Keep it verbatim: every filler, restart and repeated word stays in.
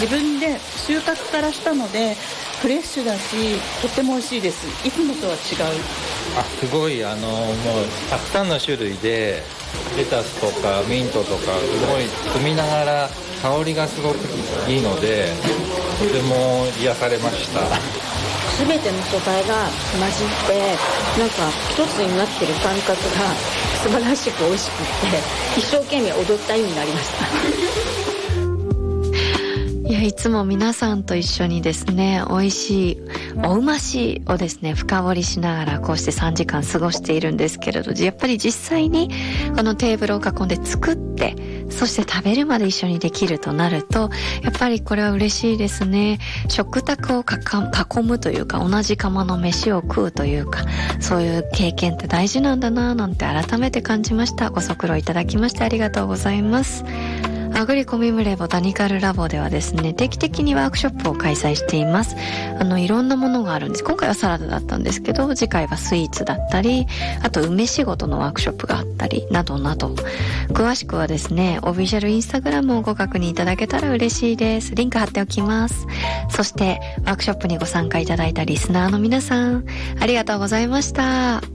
自分で収穫からしたのでフレッシュだし、とっても美味しいです。いつもとは違う。 あ、すごい、あのもうたくさんの種類でレタスとかミントとかすごい摘みながら香りがすごくいいので、とても癒されました。 すべての素材が混じってなんか一つになってる感覚が素晴らしく美味しくって、一生懸命踊った意味になりましたいや、いつも皆さんと一緒にですね、美味しいおうましをですね深掘りしながらこうしてさんじかん過ごしているんですけれど、やっぱり実際にこのテーブルを囲んで作って、そして食べるまで一緒にできるとなると、やっぱりこれは嬉しいですね。食卓を囲むというか、同じ釜の飯を食うというか、そういう経験って大事なんだなぁなんて改めて感じました。ご足労いただきましてありがとうございます。アグリコミムレボタニカルラボではですね、定期的にワークショップを開催しています。あのいろんなものがあるんです。今回はサラダだったんですけど、次回はスイーツだったり、あと梅仕事のワークショップがあったりなどなど、詳しくはですねオフィシャルインスタグラムをご確認いただけたら嬉しいです。リンク貼っておきます。そしてワークショップにご参加いただいたリスナーの皆さん、ありがとうございました。